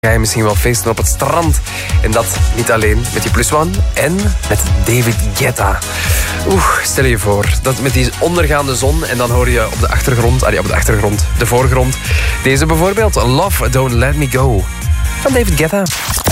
ga je misschien wel feesten op het strand. En dat niet alleen met die Plus One en met David Guetta. Stel je voor, dat met die ondergaande zon en dan hoor je op de achtergrond, de voorgrond. Deze bijvoorbeeld, Love Don't Let Me Go van David Guetta.